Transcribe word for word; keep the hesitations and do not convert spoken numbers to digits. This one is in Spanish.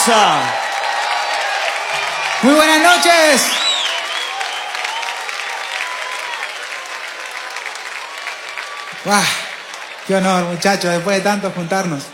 Mendoza. Muy buenas noches. ¡Wow! ¡Qué honor, muchachos, después de tanto juntarnos!